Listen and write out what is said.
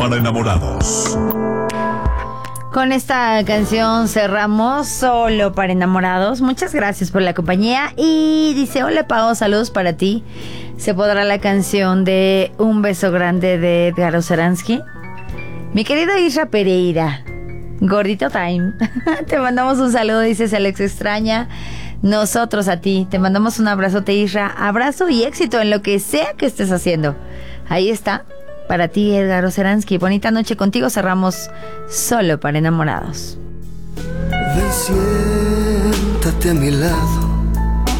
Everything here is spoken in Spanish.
para enamorados. Con esta canción cerramos Solo para enamorados. Muchas gracias por la compañía. Y dice: hola Pao, saludos para ti. ¿Se podrá la canción de Un beso grande de Edgar Oceransky? Mi querido Isra Pereira, Gordito Time. Te mandamos un saludo, dice se Alex extraña. Nosotros a ti. Te mandamos un abrazote, Isra. Abrazo y éxito en lo que sea que estés haciendo. Ahí está. Para ti, Edgar Oceransky. Bonita noche contigo. Cerramos Solo para enamorados. Ven, siéntate a mi lado.